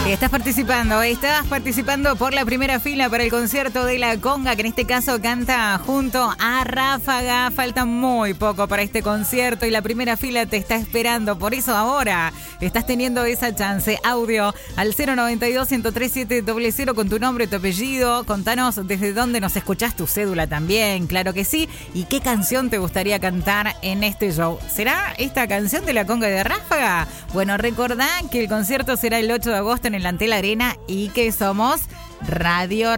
Estás participando por la primera fila para el concierto de La Conga, que en este caso canta junto a Ráfaga. Falta muy poco para este concierto y la primera fila te está esperando. Por eso ahora estás teniendo esa chance. Audio al 092-103-700 con tu nombre, tu apellido. Contanos desde dónde nos escuchás, tu cédula también, claro que sí. ¿Y qué canción te gustaría cantar en este show? ¿Será esta canción de La Conga de Ráfaga? Bueno, recordá que el concierto será el 8 de agosto en el Antel Arena y que somos Radio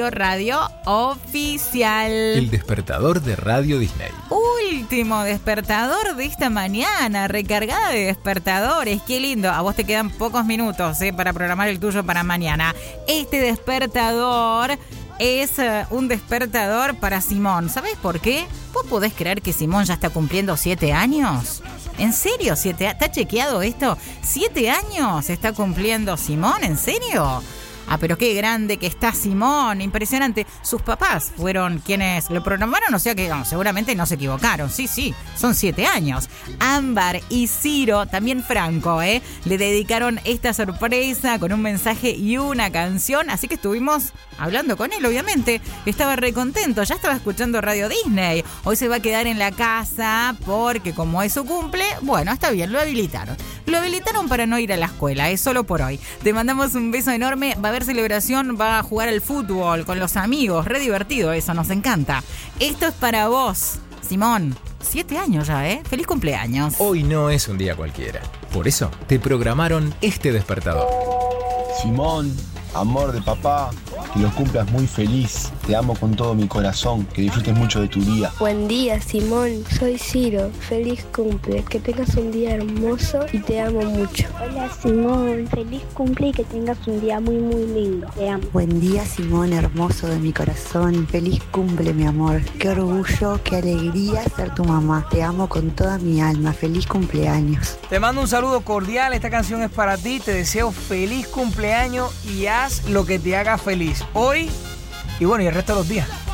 Oficial. El despertador de Radio Disney. Último despertador de esta mañana, recargada de despertadores. Qué lindo. A vos te quedan pocos minutos para programar el tuyo para mañana. Este despertador es un despertador para Simón. ¿Sabés por qué? ¿Vos podés creer que Simón ya está cumpliendo 7 años? ¿En serio? ¿Está chequeado esto? ¿7 años está cumpliendo Simón? ¿En serio? Ah, pero qué grande que está Simón, impresionante. Sus papás fueron quienes lo programaron, o sea que seguramente no se equivocaron. Sí, son 7 años. Ámbar y Ciro, también Franco, le dedicaron esta sorpresa con un mensaje y una canción, así que estuvimos hablando con él, obviamente. Estaba recontento, ya estaba escuchando Radio Disney. Hoy se va a quedar en la casa porque como es su cumple, bueno, está bien, lo habilitaron. Lo habilitaron para no ir a la escuela, es solo por hoy. Te mandamos un beso enorme, va a haber celebración, va a jugar al fútbol con los amigos, re divertido eso, nos encanta. Esto es para vos, Simón. 7 años ya, Feliz cumpleaños. Hoy no es un día cualquiera, por eso te programaron este despertador. Simón, amor de papá, que los cumplas muy feliz. Te amo con todo mi corazón, que disfrutes mucho de tu día. Buen día, Simón. Soy Ciro. Feliz cumple. Que tengas un día hermoso y te amo mucho. Hola, Simón. Feliz cumple y que tengas un día muy, muy lindo. Te amo. Buen día, Simón, hermoso de mi corazón. Feliz cumple, mi amor. Qué orgullo, qué alegría ser tu mamá. Te amo con toda mi alma. Feliz cumpleaños. Te mando un saludo cordial. Esta canción es para ti. Te deseo feliz cumpleaños y haz lo que te haga feliz hoy y bueno, y el resto de los días.